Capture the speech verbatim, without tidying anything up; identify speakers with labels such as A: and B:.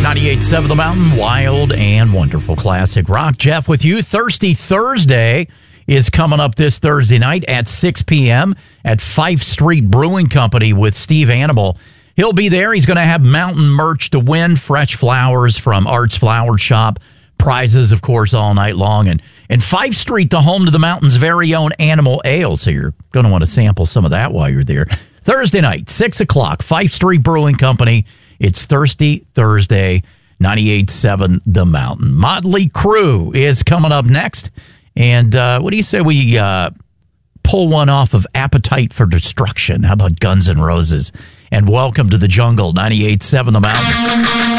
A: ninety-eight point seven The Mountain, wild and wonderful classic rock. Jeff with you. Thirsty Thursday is coming up this Thursday night at six p.m. at Fife Street Brewing Company with Steve Animal. He'll be there. He's going to have mountain merch to win, fresh flowers from Art's Flower Shop, prizes, of course, all night long. And, and Fife Street, the home to the mountain's very own Animal Ale. So you're going to want to sample some of that while you're there. Thursday night, six o'clock, Fife Street Brewing Company. It's Thirsty Thursday, ninety-eight point seven The Mountain. Motley Crue is coming up next. And uh, what do you say we uh, pull one off of Appetite for Destruction? How about Guns N' Roses? And welcome to the jungle, ninety-eight point seven The Mountain.